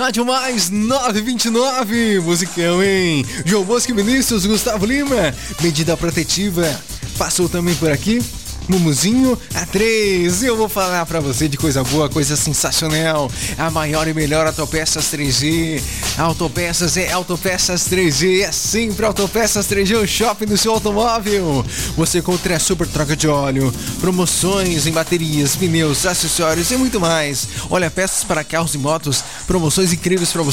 Rádio Mais 929, musicão, hein? João Bosco Vinícius, Gustavo Lima, medida protetiva, passou também por aqui. Mumuzinho A3, eu vou falar pra você de coisa boa, coisa sensacional. A maior e melhor Autopeças 3G. Autopeças é Autopeças 3G, é sempre Autopeças 3G, o shopping do seu automóvel. Você encontra super troca de óleo, promoções em baterias, pneus, acessórios e muito mais. Olha, peças para carros e motos, promoções incríveis pra você.